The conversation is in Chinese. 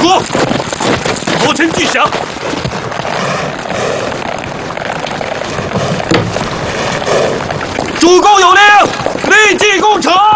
国，朝臣俱降。主公有令，立即攻城。